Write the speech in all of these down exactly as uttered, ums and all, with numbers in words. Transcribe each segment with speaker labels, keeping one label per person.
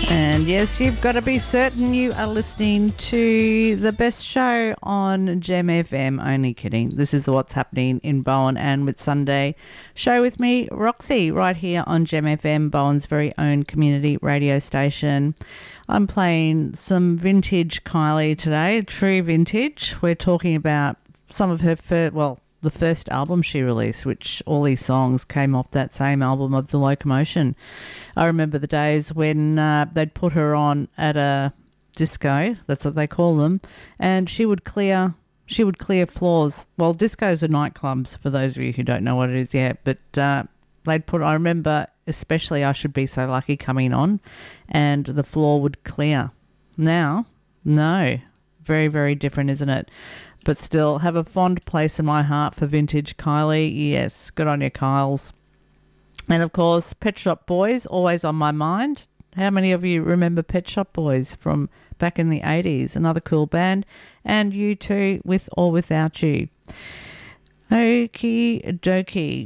Speaker 1: And yes, you've got to be certain you are listening to the best show on Gem F M. Only kidding. This is What's Happening in Bowen and with Sunday show with me, Roxy, right here on Gem F M, Bowen's very own community radio station. I'm playing some vintage Kylie today, true vintage. We're talking about some of her first, well, the first album she released, which all these songs came off that same album of The Locomotion. I remember the days when uh, they'd put her on at a disco, that's what they call them, and she would clear she would clear floors. Well, discos are nightclubs, for those of you who don't know what it is yet, but uh, they'd put, I remember especially I Should Be So Lucky coming on, and the floor would clear. Now, no, very, very different, isn't it? But still, have a fond place in my heart for vintage Kylie. Yes, good on you, Kyles. And, of course, Pet Shop Boys, always on my mind. How many of you remember Pet Shop Boys from back in the eighties? Another cool band. And U two, With or Without You. Okie dokie.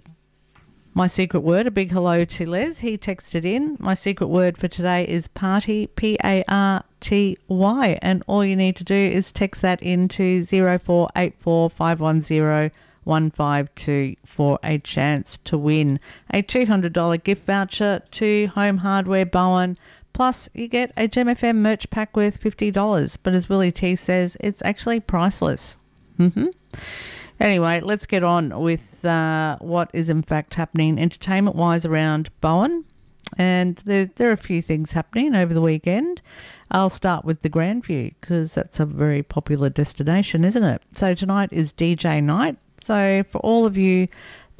Speaker 1: My secret word, a big hello to Les. He texted in. My secret word for today is party, P A R T Y. And all you need to do is text that into zero four eight four five one zero one five two for a chance to win a two hundred dollars gift voucher to Home Hardware Bowen. Plus, you get a Gem F M merch pack worth fifty dollars. But as Willie T says, it's actually priceless. Mm-hmm. Anyway, let's get on with uh, what is in fact happening entertainment-wise around Bowen. And there, there are a few things happening over the weekend. I'll start with the Grandview because that's a very popular destination, isn't it? So tonight is D J night. So for all of you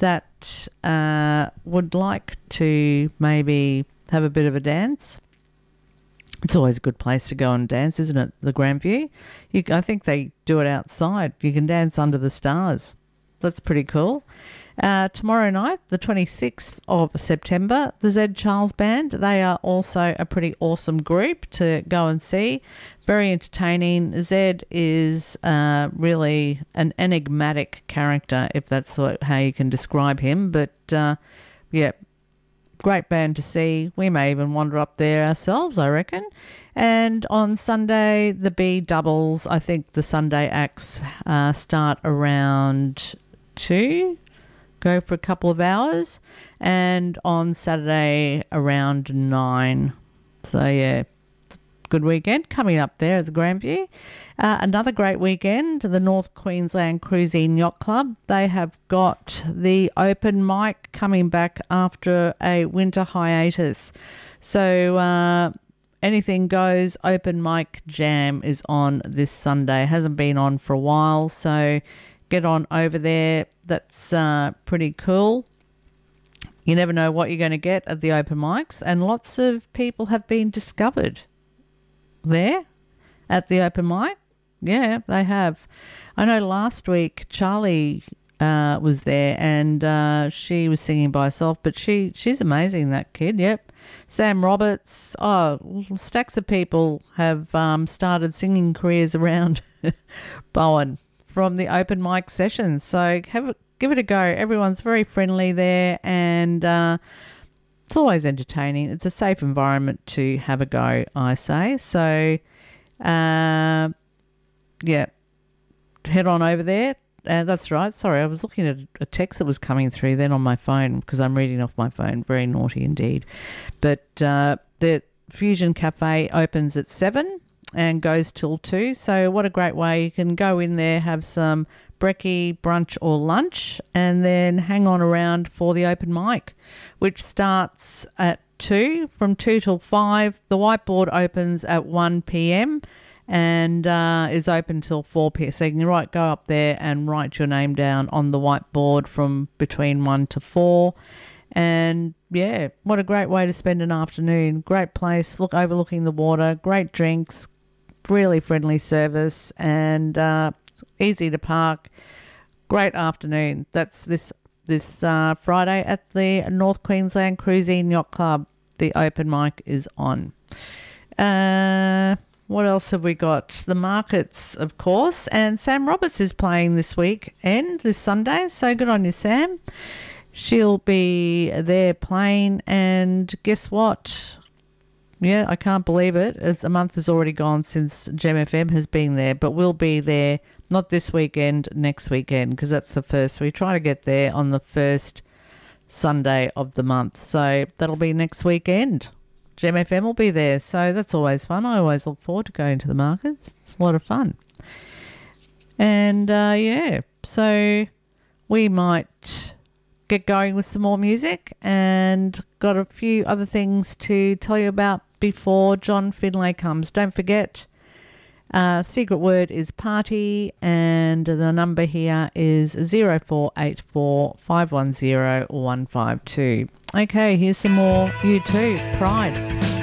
Speaker 1: that uh, would like to maybe have a bit of a dance, it's always a good place to go and dance, isn't it? The Grandview. You, I think they do it outside. You can dance under the stars. That's pretty cool. Uh, tomorrow night, the twenty-sixth of September, the Zed Charles Band. They are also a pretty awesome group to go and see. Very entertaining. Zed is uh, really an enigmatic character, if that's what, how you can describe him. But, uh, yeah, great band to see. We may even wander up there ourselves, I reckon. And on Sunday, the B doubles. I think the Sunday acts uh, start around two, go for a couple of hours, and on Saturday around nine. So, yeah, good weekend coming up there at the Grandview. Uh, another great weekend, the North Queensland Cruising Yacht Club. They have got the open mic coming back after a winter hiatus. So uh, anything goes, open mic jam is on this Sunday. Hasn't been on for a while, so get on over there. That's uh, pretty cool. You never know what you're going to get at the open mics, and lots of people have been discovered there at the open mic. Yeah, they have. I know last week Charlie uh, was there and uh, she was singing by herself, but she she's amazing, that kid. Yep. Sam Roberts. Oh, stacks of people have um, started singing careers around Bowen from the open mic sessions. So have a, give it a go. Everyone's very friendly there, and uh, it's always entertaining. It's a safe environment to have a go, I say. So, uh, yeah, head on over there. Uh, that's right. Sorry, I was looking at a text that was coming through then on my phone because I'm reading off my phone. Very naughty indeed. But uh, the Fusion Cafe opens at seven and goes till two. So what a great way. You can go in there, have some brekkie, brunch or lunch, and then hang on around for the open mic, which starts at two, from two till five. The whiteboard opens at one p.m. and uh, is open till four p.m. So you can write, go up there and write your name down on the whiteboard from between one to four. And yeah, what a great way to spend an afternoon. Great place, look overlooking the water, great drinks, really friendly service, and uh, easy to park. Great afternoon. That's this this uh, Friday at the North Queensland Cruising Yacht Club. The open mic is on. Uh, what else have we got? The markets, of course. And Sam Roberts is playing this weekend, this Sunday. So good on you, Sam. She'll be there playing. And guess what? Yeah, I can't believe it. As a month has already gone since Gem F M has been there, but we'll be there not this weekend, next weekend, because that's the first. We try to get there on the first Sunday of the month. So that'll be next weekend. Gem F M will be there. So that's always fun. I always look forward to going to the markets. It's a lot of fun. And uh, yeah, so we might get going with some more music, and got a few other things to tell you about before John Finlay comes. Don't forget, uh, secret word is party, and the number here is zero four eight four, five one zero, one five two. Okay, here's some more U two, Pride.